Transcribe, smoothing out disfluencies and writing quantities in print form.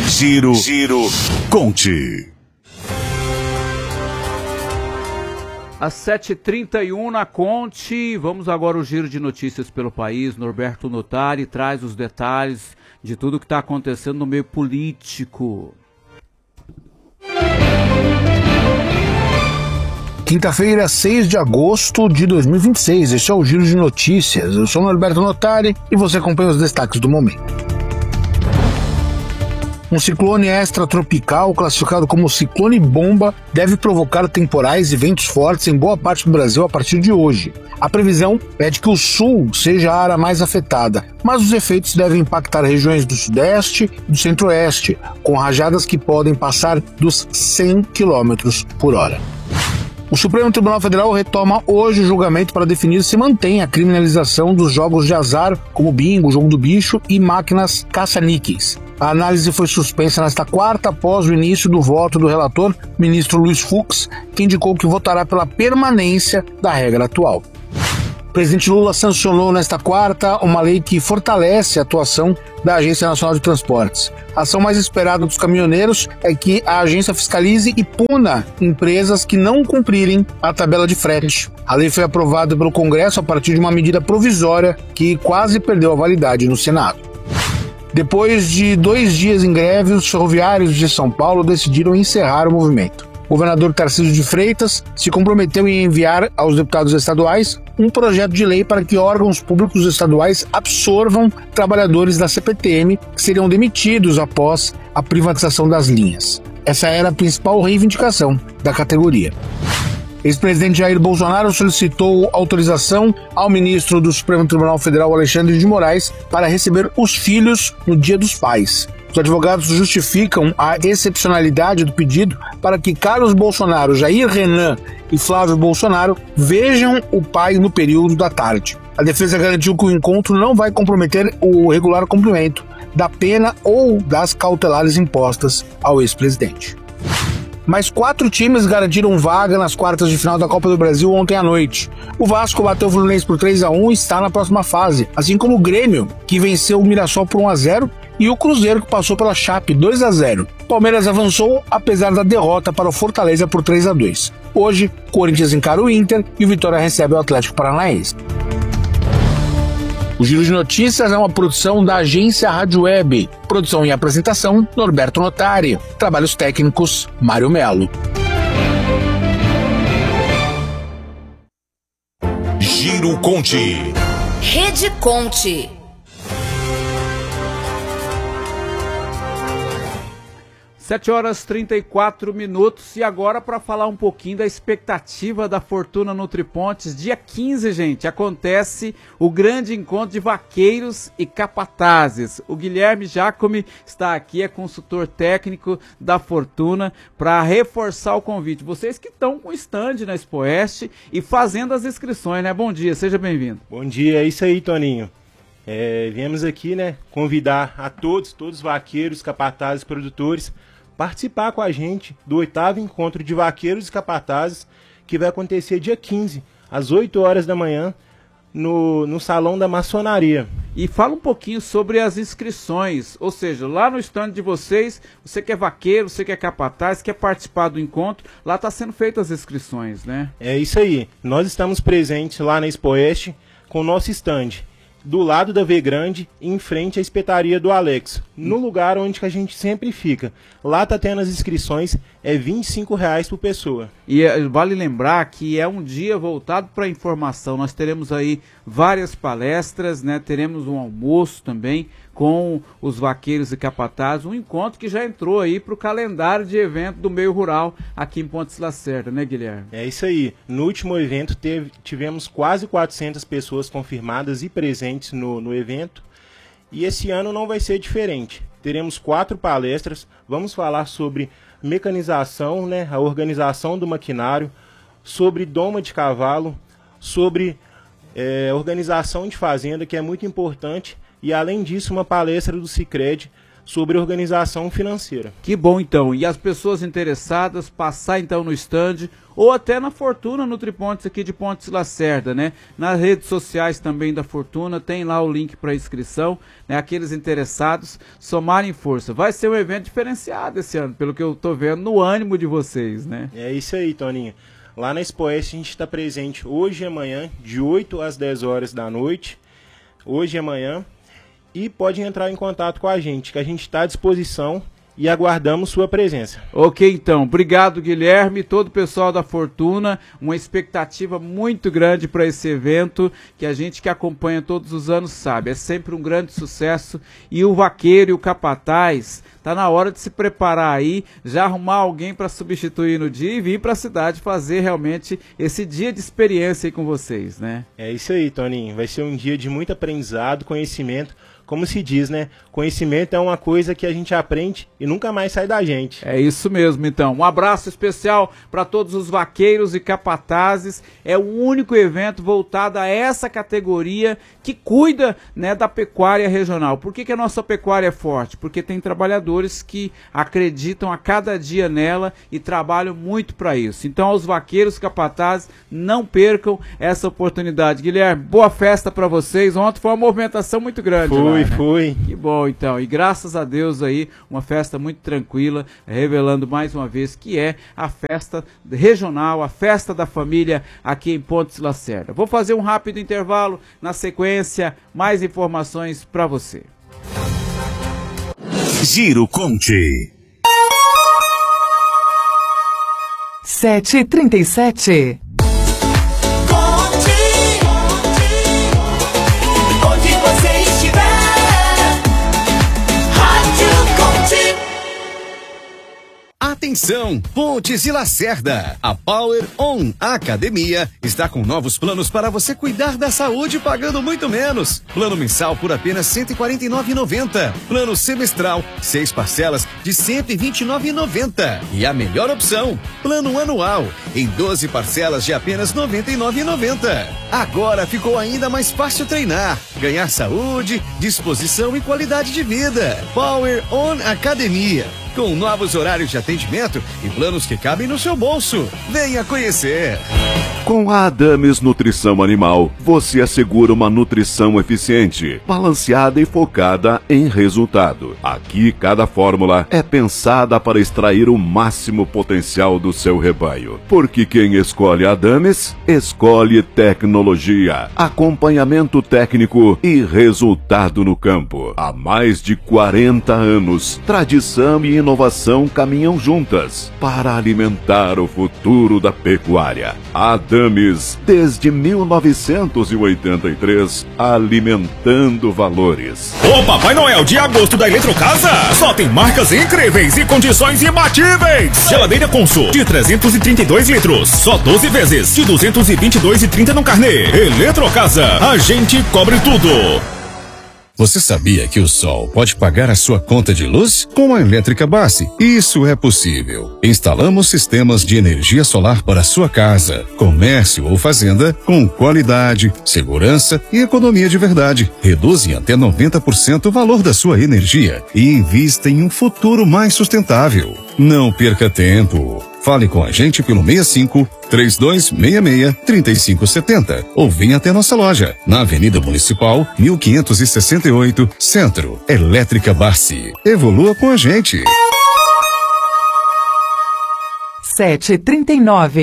Giro Conte. Às 7h31 na Conte, vamos agora ao giro de notícias pelo país. Norberto Notari traz os detalhes de tudo que está acontecendo no meio político. Quinta-feira, 6 de agosto de 2026. Este é o Giro de Notícias. Eu sou o Norberto Notari e você acompanha os destaques do momento. Um ciclone extratropical, classificado como ciclone bomba, deve provocar temporais e ventos fortes em boa parte do Brasil a partir de hoje. A previsão é de que o sul seja a área mais afetada, mas os efeitos devem impactar regiões do sudeste e do centro-oeste, com rajadas que podem passar dos 100 km por hora. O Supremo Tribunal Federal retoma hoje o julgamento para definir se mantém a criminalização dos jogos de azar, como bingo, jogo do bicho e máquinas caça-níqueis. A análise foi suspensa nesta quarta após o início do voto do relator, ministro Luiz Fux, que indicou que votará pela permanência da regra atual. O presidente Lula sancionou nesta quarta uma lei que fortalece a atuação da Agência Nacional de Transportes. A ação mais esperada dos caminhoneiros é que a agência fiscalize e puna empresas que não cumprirem a tabela de frete. A lei foi aprovada pelo Congresso a partir de uma medida provisória que quase perdeu a validade no Senado. Depois de 2 dias em greve, os ferroviários de São Paulo decidiram encerrar o movimento. O governador Tarcísio de Freitas se comprometeu em enviar aos deputados estaduais um projeto de lei para que órgãos públicos estaduais absorvam trabalhadores da CPTM que seriam demitidos após a privatização das linhas. Essa era a principal reivindicação da categoria. Ex-presidente Jair Bolsonaro solicitou autorização ao ministro do Supremo Tribunal Federal, Alexandre de Moraes, para receber os filhos no Dia dos Pais. Os advogados justificam a excepcionalidade do pedido para que Carlos Bolsonaro, Jair Renan e Flávio Bolsonaro vejam o pai no período da tarde. A defesa garantiu que o encontro não vai comprometer o regular cumprimento da pena ou das cautelares impostas ao ex-presidente. Mais 4 times garantiram vaga nas quartas de final da Copa do Brasil ontem à noite. O Vasco bateu o Fluminense por 3-1 e está na próxima fase, assim como o Grêmio, que venceu o Mirassol por 1-0, e o Cruzeiro, que passou pela Chape 2-0. O Palmeiras avançou, apesar da derrota para o Fortaleza por 3-2. Hoje, o Corinthians encara o Inter e o Vitória recebe o Atlético Paranaense. O Giro de Notícias é uma produção da agência Rádio Web. Produção e apresentação, Norberto Notari. Trabalhos técnicos, Mário Melo. Giro Conte. Rede Conte. 7h34 e agora para falar um pouquinho da expectativa da Fortuna Nutripontes. Dia 15, gente, acontece o grande encontro de vaqueiros e capatazes. O Guilherme Jacome está aqui, é consultor técnico da Fortuna, para reforçar o convite. Vocês que estão com stand na Expoeste e fazendo as inscrições, né? Bom dia, seja bem-vindo. Bom dia, é isso aí, Toninho. Viemos aqui, né, convidar a todos os vaqueiros, capatazes, produtores, participar com a gente do 8º Encontro de Vaqueiros e Capatazes, que vai acontecer dia 15, às 8 horas da manhã, no Salão da Maçonaria. E fala um pouquinho sobre as inscrições, ou seja, lá no stand de vocês, você que é vaqueiro, você que é capataz, quer participar do encontro, lá está sendo feitas as inscrições, né? É isso aí, nós estamos presentes lá na Expoeste com o nosso stand, do lado da V Grande, em frente à espetaria do Alex, no lugar onde que a gente sempre fica. Lá tá tendo as inscrições, é R$25 por pessoa. E vale lembrar que é um dia voltado para informação. Nós teremos aí várias palestras, né? Teremos um almoço também com os vaqueiros e capatazes, um encontro que já entrou aí para o calendário de evento do meio rural aqui em Pontes Lacerda, né, Guilherme? É isso aí. No último evento tivemos quase 400 pessoas confirmadas e presentes no evento, e esse ano não vai ser diferente. Teremos 4 palestras, vamos falar sobre mecanização, né, a organização do maquinário, sobre doma de cavalo, sobre organização de fazenda, que é muito importante. E além disso, uma palestra do Sicredi sobre organização financeira. Que bom então, e as pessoas interessadas passar então no stand ou até na Fortuna Nutripontes aqui de Pontes Lacerda, né? Nas redes sociais também da Fortuna, tem lá o link para inscrição, né? Aqueles interessados somarem força. Vai ser um evento diferenciado esse ano, pelo que eu tô vendo no ânimo de vocês, né? É isso aí, Toninho. Lá na Expoeste a gente está presente hoje e amanhã, de 8 às 10 horas da noite, hoje e amanhã, e pode entrar em contato com a gente, que a gente está à disposição e aguardamos sua presença. Ok, então. Obrigado, Guilherme e todo o pessoal da Fortuna. Uma expectativa muito grande para esse evento, que a gente que acompanha todos os anos sabe. É sempre um grande sucesso. E o vaqueiro e o capataz, tá na hora de se preparar aí, já arrumar alguém para substituir no dia e vir para a cidade fazer realmente esse dia de experiência aí com vocês, né? É isso aí, Toninho. Vai ser um dia de muito aprendizado, conhecimento. Como se diz, né? Conhecimento é uma coisa que a gente aprende e nunca mais sai da gente. É isso mesmo, então. Um abraço especial para todos os vaqueiros e capatazes. É o único evento voltado a essa categoria que cuida, né, da pecuária regional. Por que a nossa pecuária é forte? Porque tem trabalhadores que acreditam a cada dia nela e trabalham muito para isso. Então, aos vaqueiros capatazes, não percam essa oportunidade. Guilherme, boa festa para vocês. Ontem foi uma movimentação muito grande. Foi. Que bom, então. E graças a Deus aí, uma festa muito tranquila, revelando mais uma vez que é a festa regional, a festa da família aqui em Pontes Lacerda. Vou fazer um rápido intervalo, na sequência, mais informações para você. Giro Conte. 7h37. Atenção, Pontes e Lacerda. A Power On Academia está com novos planos para você cuidar da saúde pagando muito menos. Plano mensal por apenas R$ 149,90. Plano semestral, 6 parcelas de R$ 129,90. E a melhor opção, plano anual, em 12 parcelas de apenas R$ 99,90. Agora ficou ainda mais fácil treinar, ganhar saúde, disposição e qualidade de vida. Power On Academia. Com novos horários de atendimento e planos que cabem no seu bolso. Venha conhecer! Com a Adames Nutrição Animal, você assegura uma nutrição eficiente, balanceada e focada em resultado. Aqui, cada fórmula é pensada para extrair o máximo potencial do seu rebanho. Porque quem escolhe a Adames, escolhe tecnologia, acompanhamento técnico e resultado no campo. Há mais de 40 anos, tradição e inovação caminham juntas para alimentar o futuro da pecuária. Adames, desde 1983, alimentando valores. O Papai Noel de agosto da Eletrocasa só tem marcas incríveis e condições imbatíveis. Geladeira Consul de 332 litros, só 12 vezes de 222,30 no carnê. Eletrocasa, a gente cobre tudo. Você sabia que o Sol pode pagar a sua conta de luz? Com a Elétrica Bassi, isso é possível. Instalamos sistemas de energia solar para sua casa, comércio ou fazenda com qualidade, segurança e economia de verdade. Reduzem até 90% o valor da sua energia e invista em um futuro mais sustentável. Não perca tempo. Fale com a gente pelo 65-3266-3570 ou venha até nossa loja, na Avenida Municipal, 1568, Centro. Elétrica Bassi. Evolua com a gente. 7h39.